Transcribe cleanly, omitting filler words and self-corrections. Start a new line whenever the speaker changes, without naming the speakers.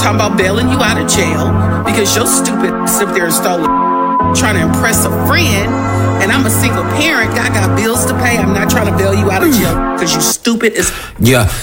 talking about bailing you out of jail because you're stupid up there and stole it, trying to impress a friend. And I'm a single parent. I got bills to pay. I'm not trying to bail you out of jail because you stupid as...
Yeah.